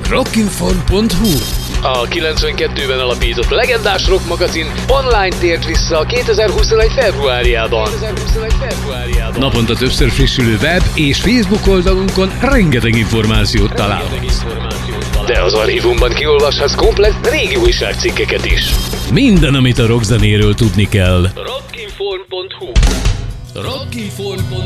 Rockinform.hu. A 92-ben alapított legendás rock magazin online tért vissza 2021. februárjában. Naponta többször frissülő web és Facebook oldalunkon rengeteg információt találhatsz. De az archívumban kiolvashatsz komplett régi újságcikkeket is. Minden, amit a rockzenéről tudni kell. Rockinform.hu. Rockinform.hu